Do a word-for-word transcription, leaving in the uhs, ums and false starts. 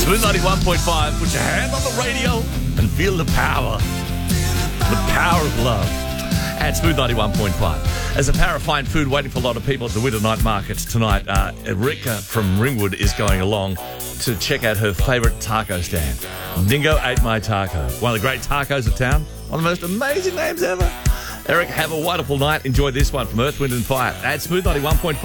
Smooth ninety-one point five. Put your hand on the radio and feel the power. The power of love. At Smooth ninety-one point five. As a power of fine food waiting for a lot of people at the Winter Night Markets tonight, uh, Rika from Ringwood is going along to check out her favourite taco stand. Dingo Ate My Taco. One of the great tacos of town. One of the most amazing names ever. Eric, have a wonderful night. Enjoy this one from Earth, Wind and Fire. At Smooth ninety-one point five.